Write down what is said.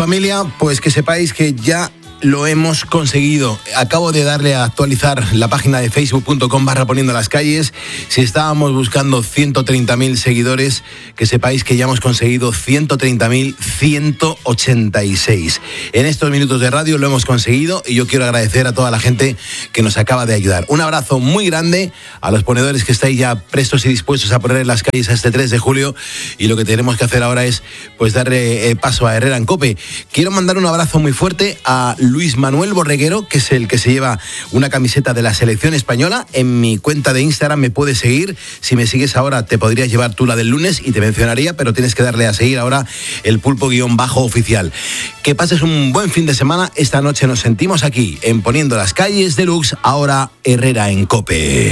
Familia, pues que sepáis que ya lo hemos conseguido. Acabo de darle a actualizar la página de facebook.com/poniendolascalles. Si estábamos buscando 130.000 seguidores, que sepáis que ya hemos conseguido 130.186. En estos minutos de radio lo hemos conseguido y yo quiero agradecer a toda la gente que nos acaba de ayudar. Un abrazo muy grande a los ponedores que estáis ya prestos y dispuestos a poner en las calles a este 3 de julio, y lo que tenemos que hacer ahora es pues darle paso a Herrera en Cope. Quiero mandar un abrazo muy fuerte a Luis Manuel Borreguero, que es el que se lleva una camiseta de la selección española. En mi cuenta de Instagram me puedes seguir. Si me sigues ahora te podrías llevar tú la del lunes y te mencionaría, pero tienes que darle a seguir ahora el pulpo_oficial. Que pases un buen fin de semana. Esta noche nos sentimos aquí en Poniendo las Calles Deluxe, ahora Herrera en Cope.